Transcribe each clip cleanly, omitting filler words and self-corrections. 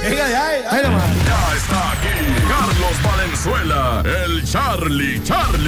Ya está aquí Carlos Valenzuela, el Charlie.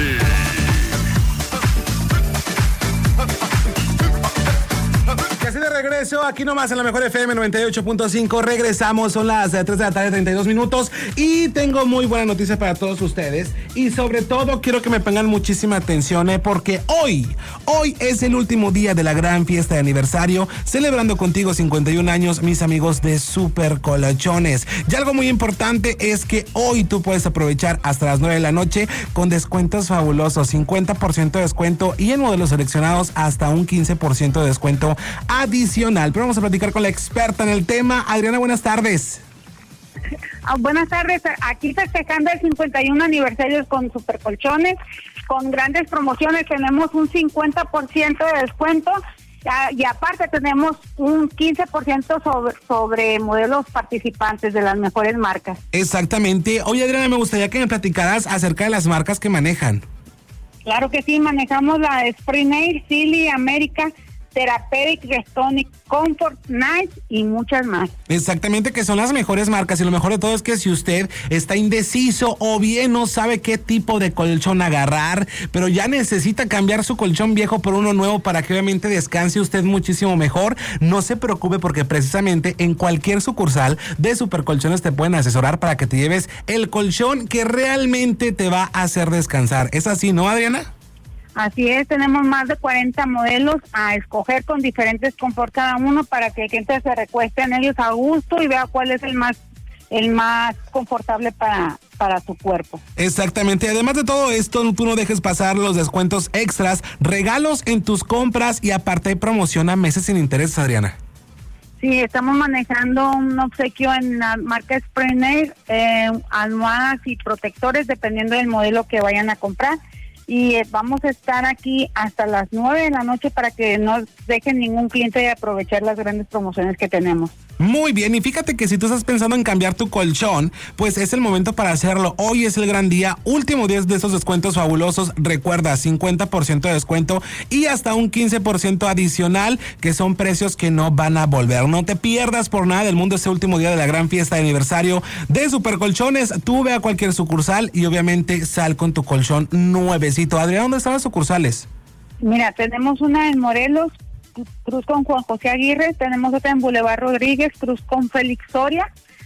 Así de regreso, aquí nomás en la mejor FM 98.5. Regresamos, son las 3 de la tarde, 32 minutos. Y tengo muy buena noticia para todos ustedes. Y sobre todo quiero que me pongan muchísima atención, porque hoy es el último día de la gran fiesta de aniversario. Celebrando contigo 51 años, mis amigos de Super Colchones. Y algo muy importante es que hoy tú puedes aprovechar hasta las 9 de la noche con descuentos fabulosos. 50% de descuento y en modelos seleccionados hasta un 15% de descuento adicional. Pero vamos a platicar con la experta en el tema. Adriana, buenas tardes. Buenas tardes, aquí festejando el 51 aniversario con Super Colchones, con grandes promociones. Tenemos un 50% de descuento y aparte tenemos un 15% sobre modelos participantes de las mejores marcas. Exactamente. Oye, Adriana, me gustaría que me platicaras acerca de las marcas que manejan. Claro que sí, manejamos la Spring Air, Silly, América, Therapeutic, Restonic, Comfort, Nice y muchas más. Exactamente, que son las mejores marcas, y lo mejor de todo es que si usted está indeciso o bien no sabe qué tipo de colchón agarrar, pero ya necesita cambiar su colchón viejo por uno nuevo para que obviamente descanse usted muchísimo mejor, no se preocupe, porque precisamente en cualquier sucursal de Super Colchones te pueden asesorar para que te lleves el colchón que realmente te va a hacer descansar. ¿Es así, no, Adriana? Así es, tenemos más de 40 modelos a escoger con diferentes confort cada uno para que el cliente se recueste en ellos a gusto y vea cuál es el más confortable para su cuerpo. Exactamente. Además de todo esto, tú no dejes pasar los descuentos extras, regalos en tus compras y aparte promociona meses sin intereses, Adriana. Sí, estamos manejando un obsequio en la marca Spring Air, almohadas y protectores dependiendo del modelo que vayan a comprar. Y vamos a estar aquí hasta las 9 de la noche para que no dejen ningún cliente de aprovechar las grandes promociones que tenemos. Muy bien, y fíjate que si tú estás pensando en cambiar tu colchón, pues es el momento para hacerlo. Hoy es el gran día, último día de esos descuentos fabulosos. Recuerda, 50% de descuento y hasta un 15% adicional, que son precios que no van a volver. No te pierdas por nada del mundo este último día de la gran fiesta de aniversario de Super Colchones. Tú ve a cualquier sucursal y obviamente sal con tu colchón nuevecito. Adrián, ¿dónde están las sucursales? Mira, tenemos una en Morelos, Cruz con Juan José Aguirre, tenemos otra en Boulevard Rodríguez, Cruz con Félix Soria,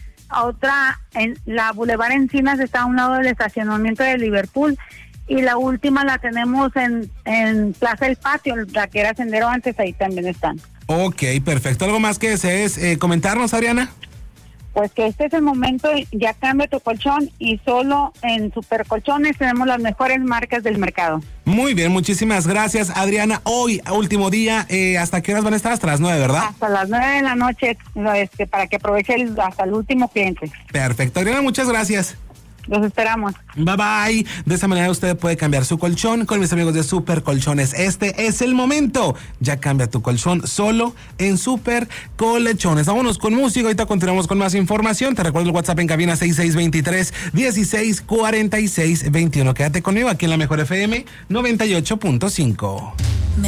otra en la Boulevard Encinas, está a un lado del estacionamiento de Liverpool, y la última la tenemos en Plaza del Patio, la que era Sendero antes, ahí también están. Ok, perfecto. ¿Algo más que desees comentarnos, Adriana? Pues que este es el momento, ya cambia tu colchón y solo en Super Colchones tenemos las mejores marcas del mercado. Muy bien, muchísimas gracias, Adriana. Hoy, último día, ¿hasta qué horas van a estar? Hasta las 9, ¿verdad? Hasta las 9 de la noche, para que aproveche hasta el último cliente. Perfecto, Adriana, muchas gracias. Los esperamos. Bye bye. De esa manera usted puede cambiar su colchón con mis amigos de Super Colchones. Este es el momento. Ya cambia tu colchón solo en Super Colchones. Vámonos con música. Ahorita continuamos con más información. Te recuerdo el WhatsApp en cabina 6623-1646-21. Quédate conmigo aquí en la Mejor FM 98.5.